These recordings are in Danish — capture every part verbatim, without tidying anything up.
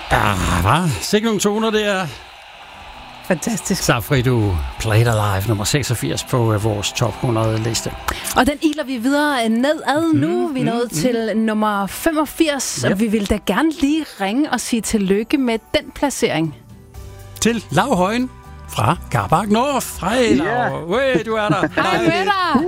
Ja, hvad? Sikke nogle toner, det er. Fantastisk. Safri, du Play It Alive, nummer seksogfirs på uh, vores top hundrede-liste. Og den iler vi videre nedad mm, nu. Vi er nået mm, til mm. nummer femogfirs, yep. og vi vil da gerne lige ringe og sige tillykke med den placering. Til Lau Højen fra Carpark North. Hej, Lau. Yeah. Wey, du er der. Hej med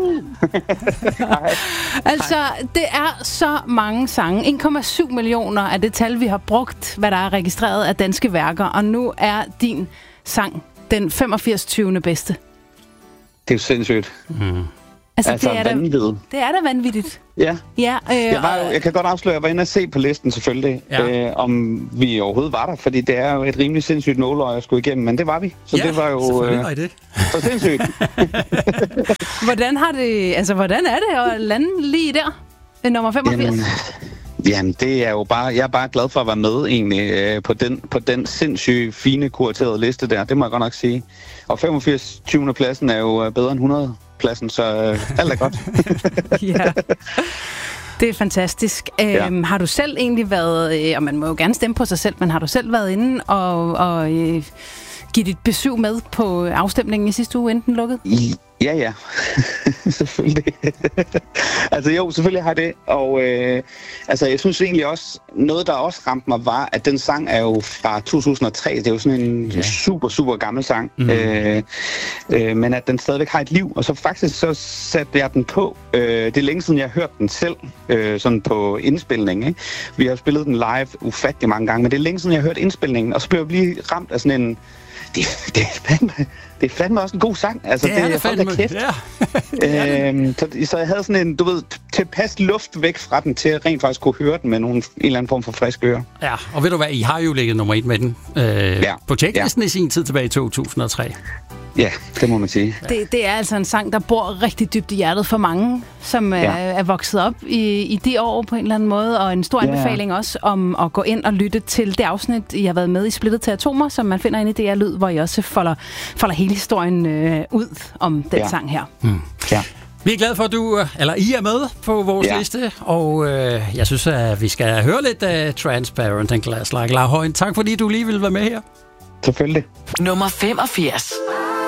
dig. Altså, det er så mange sange. en komma syv millioner er det tal, vi har brugt, hvad der er registreret af danske værker. Og nu er din sang den femogfirs tyvende bedste. Det er jo sindssygt. Mm. Altså, altså, det er vanvittigt. Det er da vanvittigt. Ja. ja øh, jeg, var jo, jeg kan godt afsløre, at jeg var inde og se på listen selvfølgelig, ja. øh, om vi overhovedet var der, fordi det er jo et rimelig sindssygt nåløje at skulle igennem, men det var vi. Så ja, det var jo selvfølgelig var det. Så sindssygt. hvordan har det, altså hvordan er det at lande lige der, nummer femogfirs? Jamen, jamen, det er jo bare, jeg er bare glad for at være med egentlig øh, på den på den sindssygt fine kuraterede liste der. Det må jeg godt nok sige. Og femogfirs tyvende pladsen er jo bedre end hundrede pladsen, så øh, alt er godt. Ja. Det er fantastisk. Ja. Øhm, har du selv egentlig været, øh, og man må jo gerne stemme på sig selv, men har du selv været inde og, og øh, give dit besøg med på afstemningen i sidste uge, enten lukket? I, ja, ja. Selvfølgelig. altså jo, selvfølgelig har det. Og øh, altså, jeg synes egentlig også, noget der også ramte mig, var, at den sang er jo fra to tusind og tre. Det er jo sådan en yeah. super, super gammel sang. Mm. Øh, øh, men at den stadigvæk har et liv. Og så faktisk så satte jeg den på. Øh, det er længe siden, jeg har hørt den selv, øh, sådan på indspilning. Ikke? Vi har spillet den live ufattelig mange gange, men det er længe siden, jeg har hørt indspilningen. Og så blev jeg lige ramt af sådan en... Det, det, er fandme, det er fandme også en god sang. Altså, det er det, det fandme, kæft. Ja. øhm, så, så jeg havde sådan en, du ved, tilpas luft væk fra den, til at rent faktisk kunne høre den med nogen, en eller anden form for frisk øre. Ja, og ved du hvad, I har jo ligget nummer et med den øh, ja. på checklisten ja. i sin tid tilbage i to tusind og tre. Ja, det må man sige. Det, det er altså en sang, der bor rigtig dybt i hjertet for mange, som ja. er, er vokset op i, i de år på en eller anden måde, og en stor ja. anbefaling også om at gå ind og lytte til det afsnit, I har været med i Splittet til Atomer, som man finder inde i D R Lyd, hvor I også folder, folder hele historien øh, ud om den ja. sang her. Hmm. Ja. Vi er glade for, at du, eller I er med på vores ja. liste, og øh, jeg synes, at vi skal høre lidt af Transparent and Glass Like Lau Højen. Tak fordi du lige ville være med her. Selvfølgelig. Nummer femogfirs.